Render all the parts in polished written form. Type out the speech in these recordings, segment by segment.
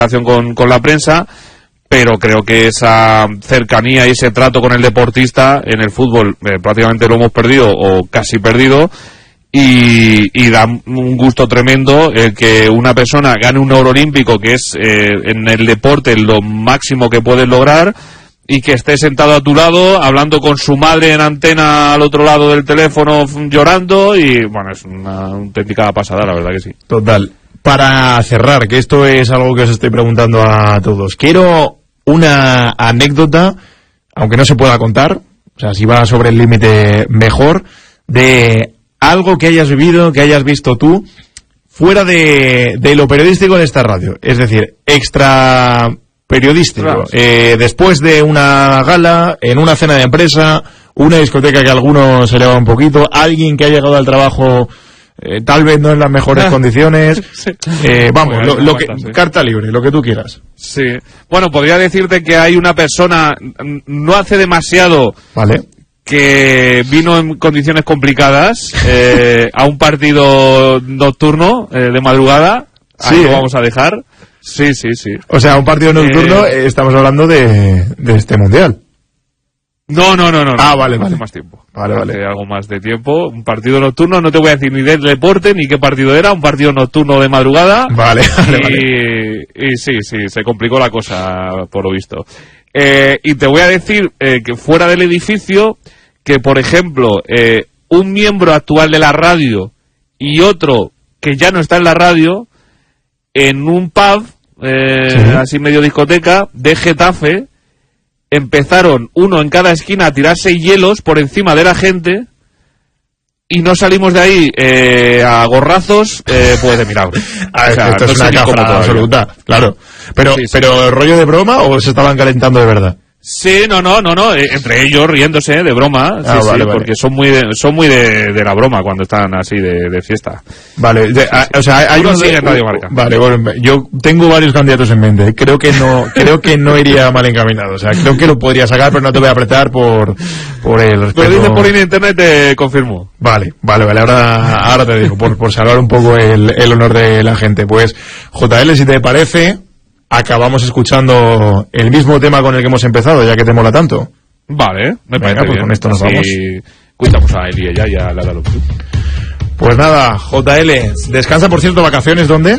con la prensa, pero creo que esa cercanía y ese trato con el deportista en el fútbol prácticamente lo hemos perdido o casi perdido, y da un gusto tremendo el que una persona gane un oro olímpico, que es en el deporte lo máximo que puedes lograr, y que esté sentado a tu lado hablando con su madre en antena al otro lado del teléfono llorando, y bueno, es una auténtica pasada, la verdad que sí. Total. Para cerrar, que esto es algo que os estoy preguntando a todos, quiero una anécdota, aunque no se pueda contar, o sea, si va sobre el límite mejor, de algo que hayas vivido, que hayas visto tú, fuera de lo periodístico en esta radio, es decir, extra periodístico, después de una gala, en una cena de empresa, una discoteca que a algunos se le va un poquito, alguien que ha llegado al trabajo tal vez no en las mejores condiciones, vamos, lo que, carta libre, lo que tú quieras. Sí, bueno, podría decirte que hay una persona, no hace demasiado, vale, que vino en condiciones complicadas a un partido nocturno de madrugada. Sí, ahí lo vamos a dejar. Sí. O sea, un partido nocturno, estamos hablando de este mundial. No. Ah, vale. Hace más tiempo. Vale. Hace algo más de tiempo. Un partido nocturno, no te voy a decir ni del deporte ni qué partido era, un partido nocturno de madrugada. Vale. Y sí, se complicó la cosa, por lo visto. Y te voy a decir que fuera del edificio, que por ejemplo, un miembro actual de la radio y otro que ya no está en la radio, en un pub, así medio discoteca, de Getafe, empezaron uno en cada esquina a tirarse hielos por encima de la gente, y no salimos de ahí a gorrazos, pues de milagro. O sea, esto es una cafra absoluta, claro. Pero ¿rollo de broma o se estaban calentando de verdad? Sí, no, entre ellos riéndose de broma, vale. Porque son muy de la broma cuando están así de fiesta. Vale, o sea, hay uno en Radio Marca. Vale, bueno, yo tengo varios candidatos en mente. Creo que no iría mal encaminado. O sea, creo que lo podría sacar, pero no te voy a apretar por el respeto. Pero dices por internet, te confirmo. Vale. Ahora te digo, por salvar un poco el honor de la gente. Pues, JL, si te parece, acabamos escuchando el mismo tema con el que hemos empezado, ya que te mola tanto. Vale, me parece bien. Con esto nos vamos. Escuchamos a Eli y a la Luz. Pues nada, JL, descansa, por cierto, vacaciones, ¿dónde?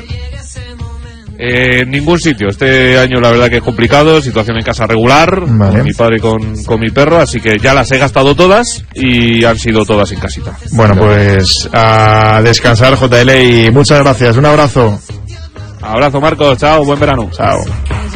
Ningún sitio. Este año la verdad que es complicado, situación en casa regular, vale. Con mi padre y con mi perro, así que ya las he gastado todas y han sido todas en casita. Bueno, pues a descansar, JL, y muchas gracias. Un abrazo. Abrazo, Marcos. Chao, buen verano. Chao.